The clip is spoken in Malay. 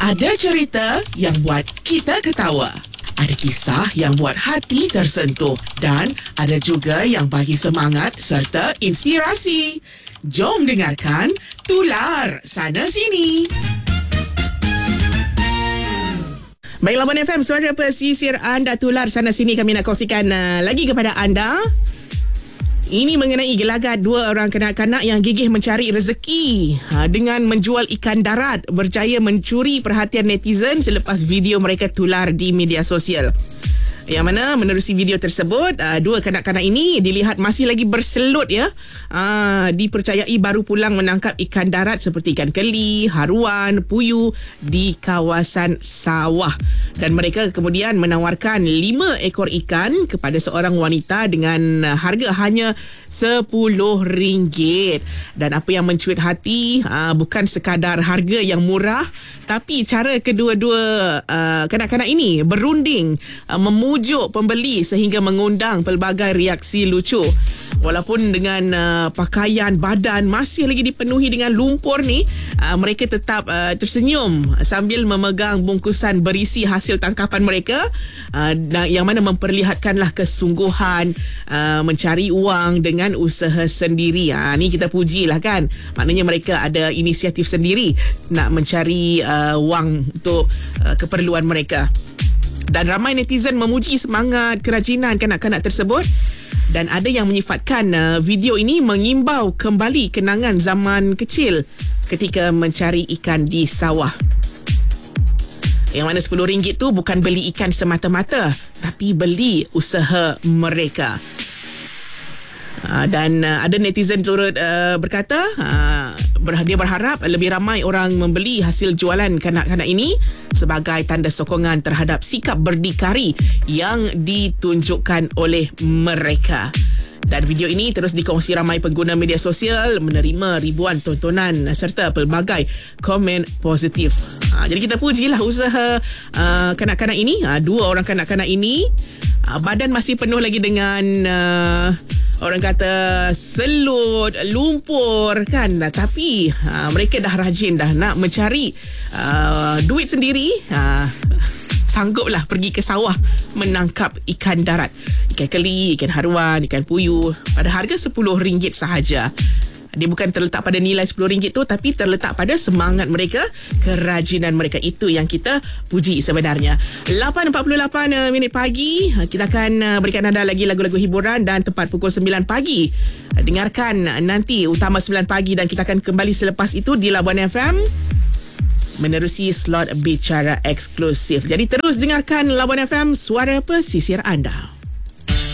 Ada cerita yang buat kita ketawa. Ada kisah yang buat hati tersentuh. Dan ada juga yang bagi semangat serta inspirasi. Jom dengarkan Tular Sana Sini. Baik, Labuan FM, suara pesisir anda. Tular Sana Sini kami nak kongsikan lagi kepada anda. Ini mengenai gelagat dua orang kanak-kanak yang gigih mencari rezeki dengan menjual ikan darat, berjaya mencuri perhatian netizen selepas video mereka tular di media sosial. Yang mana menerusi video tersebut, dua kanak-kanak ini dilihat masih lagi berselut ya. Dipercayai baru pulang menangkap ikan darat seperti ikan keli, haruan, puyuh di kawasan sawah. Dan mereka kemudian menawarkan 5 ekor ikan kepada seorang wanita dengan harga hanya RM10. Dan apa yang mencuit hati, bukan sekadar harga yang murah, tapi cara kedua-dua kanak-kanak ini berunding memujuk pembeli sehingga mengundang pelbagai reaksi lucu. Walaupun dengan pakaian badan masih lagi dipenuhi dengan lumpur ni, mereka tetap tersenyum sambil memegang bungkusan berisi hasil tangkapan mereka, yang mana memperlihatkanlah kesungguhan mencari wang dengan usaha sendiri. Ni kita pujilah kan. Maknanya mereka ada inisiatif sendiri nak mencari wang untuk keperluan mereka. Dan ramai netizen memuji semangat kerajinan kanak-kanak tersebut. Dan ada yang menyifatkan video ini mengimbau kembali kenangan zaman kecil ketika mencari ikan di sawah. Yang mana RM10 tu bukan beli ikan semata-mata, tapi beli usaha mereka. Dan ada netizen turut berkata dia berharap lebih ramai orang membeli hasil jualan kanak-kanak ini sebagai tanda sokongan terhadap sikap berdikari yang ditunjukkan oleh mereka. Dan video ini terus dikongsi ramai pengguna media sosial, menerima ribuan tontonan serta pelbagai komen positif. Jadi kita pujilah usaha kanak-kanak ini. Dua orang kanak-kanak ini badan masih penuh lagi dengan orang kata selut, lumpur kan. Tapi mereka dah rajin dah nak mencari duit sendiri. Sangguplah pergi ke sawah menangkap ikan darat, ikan keli, ikan haruan, ikan puyuh pada harga RM10 sahaja. Dia bukan terletak pada nilai RM10 tu, tapi terletak pada semangat mereka, kerajinan mereka. Itu yang kita puji sebenarnya. 8.48 minit pagi. Kita akan berikan anda lagi lagu-lagu hiburan dan tepat pukul 9 pagi. Dengarkan nanti Utama 9 pagi dan kita akan kembali selepas itu di Labuan FM menerusi slot bicara eksklusif. Jadi terus dengarkan Labuan FM, suara pesisir anda.